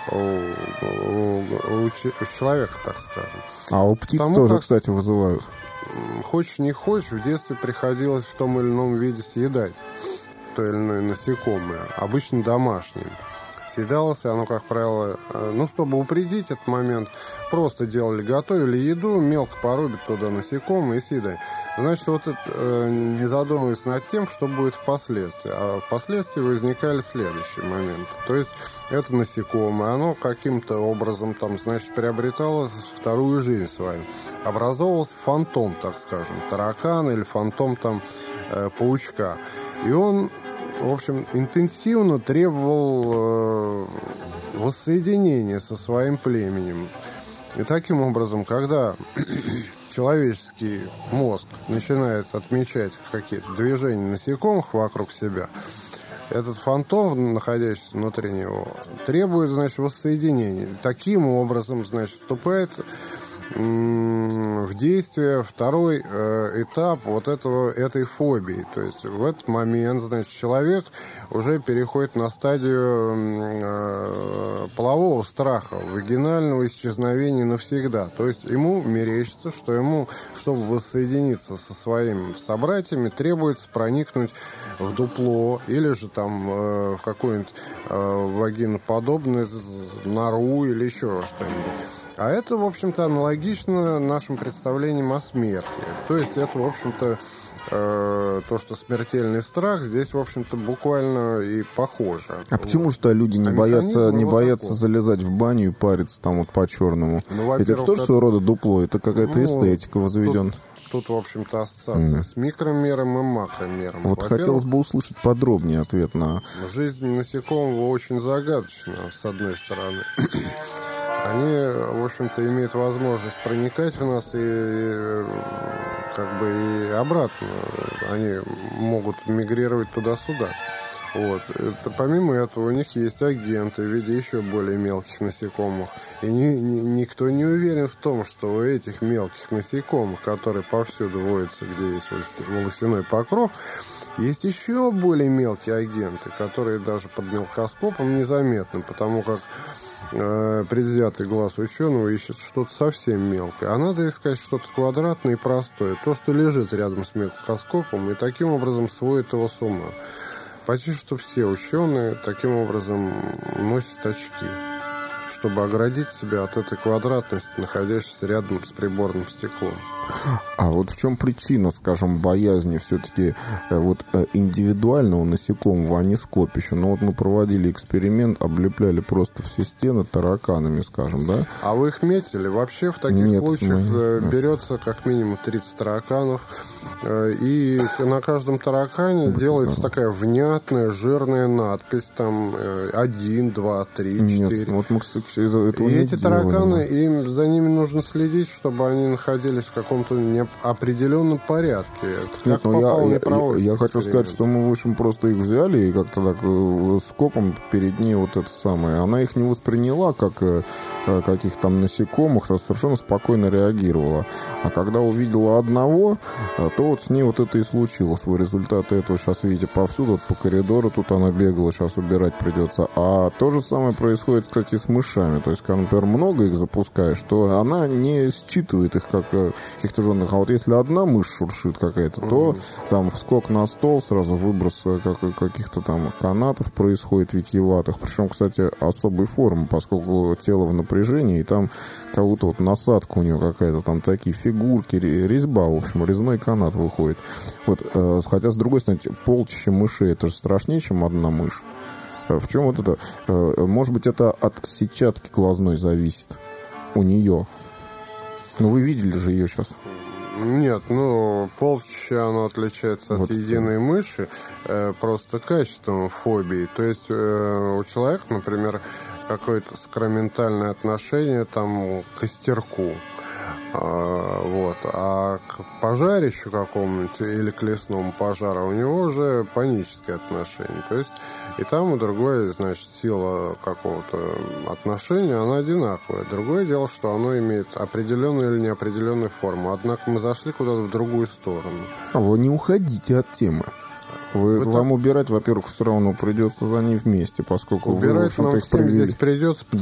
у человека, так скажем. А у птиц тоже, кстати, вызывают. Хочешь не хочешь, в детстве приходилось в том или ином виде съедать то или иное насекомое, обычно домашнее. Съедалось оно, как правило, чтобы упредить этот момент, просто готовили еду, мелко порубят туда насекомые и съедали. Значит, вот это, не задумываясь над тем, что будет впоследствии. А впоследствии возникали следующие моменты. То есть это насекомое, оно каким-то образом приобретало вторую жизнь свою. Образовывался фантом, так скажем, таракана или фантом паучка. И он, в общем, интенсивно требовал воссоединения со своим племенем. И таким образом, когда человеческий мозг начинает отмечать какие-то движения насекомых вокруг себя, этот фантом, находящийся внутри него, требует, воссоединения. Таким образом, вступает в действие второй этап этой фобии. То есть в этот момент, человек уже переходит на стадию полового страха, вагинального исчезновения навсегда. То есть ему мерещится, что ему, чтобы воссоединиться со своими собратьями, требуется проникнуть в дупло или же в какую-нибудь вагиноподобную нору или еще что-нибудь. А это, в общем-то, аналогично нашим представлениям о смерти. То есть это, в общем-то, то, что смертельный страх, здесь, в общем-то, буквально и похоже. А почему же люди не боятся залезать в баню и париться по-черному? Это тоже своего рода дупло? Это какая-то эстетика возведена? Тут, в общем-то, ассоциация с микромером и макромером. Вот хотелось бы услышать подробнее ответ на... Жизнь насекомого очень загадочна, с одной стороны. Они, в общем-то, имеют возможность проникать в нас и обратно. Они могут мигрировать туда-сюда. Помимо этого, у них есть агенты в виде еще более мелких насекомых. И никто не уверен в том, что у этих мелких насекомых, которые повсюду водятся, где есть волосяной покров, есть еще более мелкие агенты, которые даже под мелкоскопом незаметны, потому как предвзятый глаз ученого ищет что-то совсем мелкое. А надо искать что-то квадратное и простое. То, что лежит рядом с микроскопом, и таким образом сводит его с ума. Почти что все ученые таким образом носят очки, чтобы оградить себя от этой квадратности, находящейся рядом с приборным стеклом. А вот в чем причина, скажем, боязни все-таки индивидуального насекомого, а не скопища? Мы проводили эксперимент, облепляли просто все стены тараканами, скажем, да? А вы их метили? Вообще в таких случаях берется как минимум 30 тараканов, и на каждом таракане делается такая внятная, жирная надпись, 1, 2, 3, 4. Нет, мы, кстати, этого и не эти тараканы, за ними нужно следить, чтобы они находились в каком-то определенном порядке. Я хочу сказать, что мы, в общем, просто их взяли и как-то так скопом перед ней это самое. Она их не восприняла как каких-то насекомых, а совершенно спокойно реагировала. А когда увидела одного, то с ней это и случилось. Результаты этого сейчас видите повсюду, по коридору тут она бегала, сейчас убирать придется. А то же самое происходит, кстати, с мышами. То есть, когда, например, много их запускаешь, то она не считывает их как каких-то жирных. А если одна мышь шуршит какая-то, то вскок на стол, сразу выброс каких-то канатов происходит витиеватых. Причем, кстати, особой формы, поскольку тело в напряжении, и там как-то насадка у нее какая-то, такие фигурки, резьба, в общем, резной канат выходит. Хотя, с другой стороны, полчища мышей, это же страшнее, чем одна мышь. В чем это? Может быть, это от сетчатки глазной зависит у нее. Вы видели же ее сейчас? Нет, полчища оно отличается от единой мыши просто качеством фобии. То есть у человека, например, какое-то сакраментальное отношение к костерку. А к пожарищу какому-нибудь или к лесному пожару у него уже паническое отношение. То есть и там, и другое, сила какого-то отношения, она одинаковая. Другое дело, что оно имеет определенную или неопределенную форму. Однако мы зашли куда-то в другую сторону. Вы не уходите от темы. Вам убирать, во-первых, все равно придется за ней вместе, поскольку убирать нам всем здесь придется,